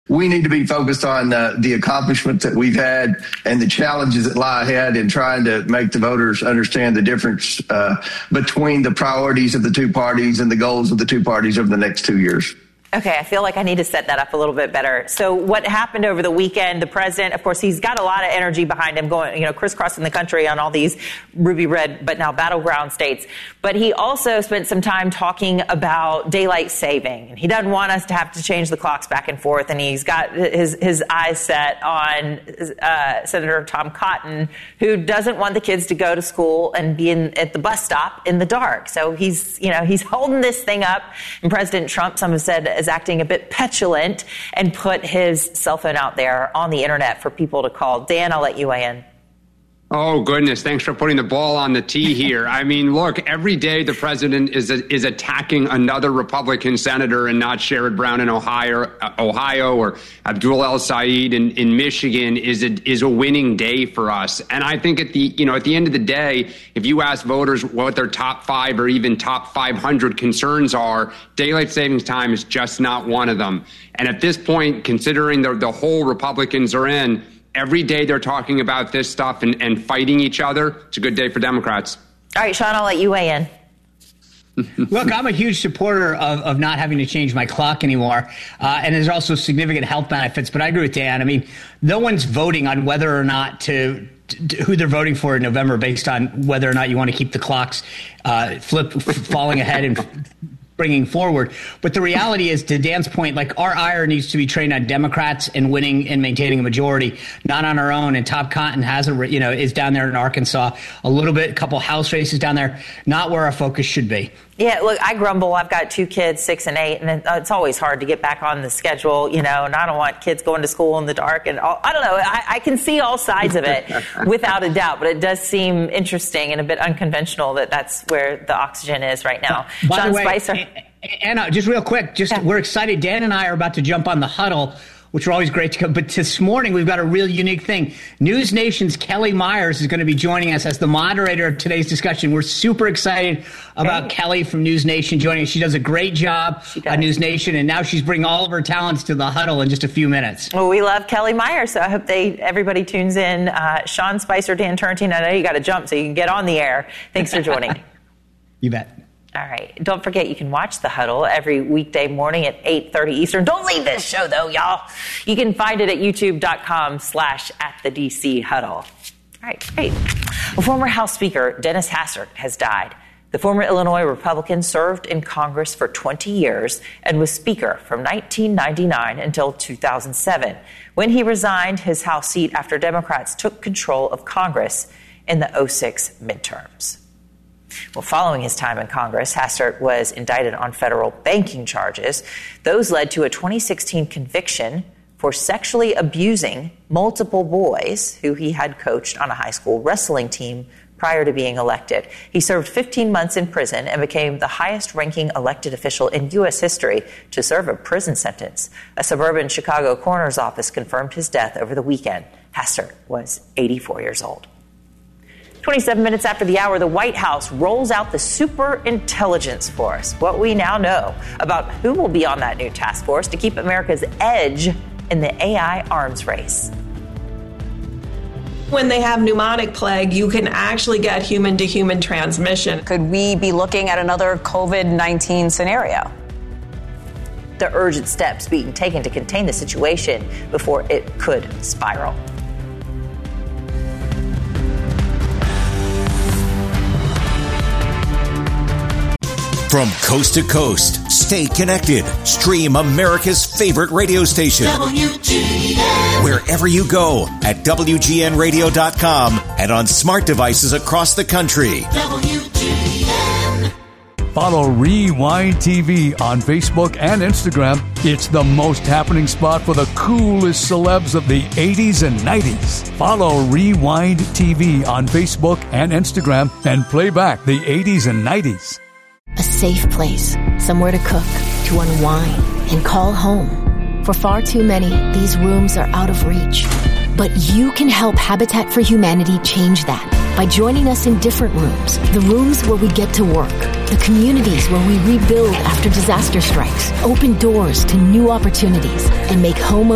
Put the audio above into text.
We need to be focused on the accomplishments that we've had and the challenges that lie ahead in trying to make the voters understand the difference between the priorities of the two parties and the goals of the two parties over the next 2 years. Okay, I feel like I need to set that up a little bit better. So what happened over the weekend, the president, of course, he's got a lot of energy behind him going, crisscrossing the country on all these ruby red, but now battleground states. But he also spent some time talking about daylight saving. He doesn't want us to have to change the clocks back and forth. And he's got his eyes set on Senator Tom Cotton, who doesn't want the kids to go to school and be at the bus stop in the dark. So he's holding this thing up. And President Trump, some have said, is acting a bit petulant and put his cell phone out there on the internet for people to call. Dan, I'll let you weigh in. Oh, goodness. Thanks for putting the ball on the tee here. I mean, look, every day the president is attacking another Republican senator, and not Sherrod Brown in Ohio or Abdul El Sayed in Michigan is a winning day for us. And I think at the end of the day, if you ask voters what their top 5 or even top 500 concerns are, daylight savings time is just not one of them. And at this point, considering the hole Republicans are in, every day they're talking about this stuff and fighting each other. It's a good day for Democrats. All right, Sean, I'll let you weigh in. Look, I'm a huge supporter of not having to change my clock anymore. And there's also significant health benefits. But I agree with Dan. I mean, no one's voting on whether or not who they're voting for in November based on whether or not you want to keep the clocks falling ahead and bringing forward. But the reality is, to Dan's point, like, our ire needs to be trained on Democrats and winning and maintaining a majority, not on our own. And Tom Cotton is down there in Arkansas a couple House races down there, not where our focus should be. Yeah, look, I grumble. I've got 2 kids, 6 and 8, and it's always hard to get back on the schedule, and I don't want kids going to school in the dark. And I don't know. I can see all sides of it without a doubt, but it does seem interesting and a bit unconventional that that's where the oxygen is right now. By Sean the way, Spicer. Anna, just real quick, we're excited. Dan and I are about to jump on the huddle, which are always great to come. But this morning, we've got a real unique thing. News Nation's Kelly Myers is going to be joining us as the moderator of today's discussion. We're super excited about Kelly from News Nation joining us. She does a great job on News Nation, and now she's bringing all of her talents to the huddle in just a few minutes. Well, we love Kelly Myers, so I hope everybody tunes in. Sean Spicer, Dan Turntine, I know you got to jump so you can get on the air. Thanks for joining. You bet. All right. Don't forget, you can watch The Huddle every weekday morning at 8:30 Eastern. Don't leave this show, though, y'all. You can find it at youtube.com/@the-DC-huddle. All right, great. Well, former House Speaker Dennis Hastert has died. The former Illinois Republican served in Congress for 20 years and was Speaker from 1999 until 2007, when he resigned his House seat after Democrats took control of Congress in the 2006 midterms. Well, following his time in Congress, Hastert was indicted on federal banking charges. Those led to a 2016 conviction for sexually abusing multiple boys who he had coached on a high school wrestling team prior to being elected. He served 15 months in prison and became the highest-ranking elected official in U.S. history to serve a prison sentence. A suburban Chicago coroner's office confirmed his death over the weekend. Hastert was 84 years old. 27 minutes after the hour, the White House rolls out the super intelligence force. What we now know about who will be on that new task force to keep America's edge in the AI arms race. When they have pneumonic plague, you can actually get human-to-human transmission. Could we be looking at another COVID-19 scenario? The urgent steps being taken to contain the situation before it could spiral. From coast to coast, stay connected. Stream America's favorite radio station. WGN. Wherever you go at WGNradio.com and on smart devices across the country. WGN. Follow Rewind TV on Facebook and Instagram. It's the most happening spot for the coolest celebs of the 80s and 90s. Follow Rewind TV on Facebook and Instagram and play back the 80s and 90s. A safe place, somewhere to cook, to unwind, and call home. For far too many, these rooms are out of reach. But you can help Habitat for Humanity change that by joining us in different rooms. The rooms where we get to work. The communities where we rebuild after disaster strikes. Open doors to new opportunities and make home